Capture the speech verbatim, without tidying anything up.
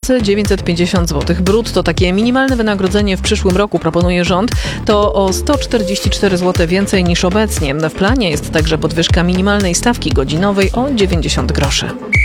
tysiące dziewięćset pięćdziesiąt złotych brutto. Takie minimalne wynagrodzenie w przyszłym roku proponuje rząd. To o sto czterdzieści cztery złote więcej niż obecnie. W planie jest także podwyżka minimalnej stawki godzinowej o dziewięćdziesiąt groszy.